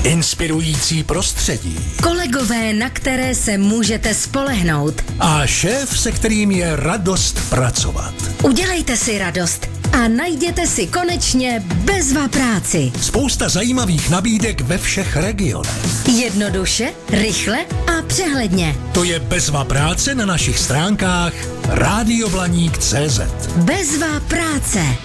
inspirující prostředí. Kolegové, na které se můžete spolehnout. A šéf, se kterým je radost pracovat. Udělejte si radost a najděte si konečně Bezva práci. Spousta zajímavých nabídek ve všech regionech. Jednoduše, rychle a přehledně. To je Bezva práce na našich stránkách radioblaník.cz. Bezva práce.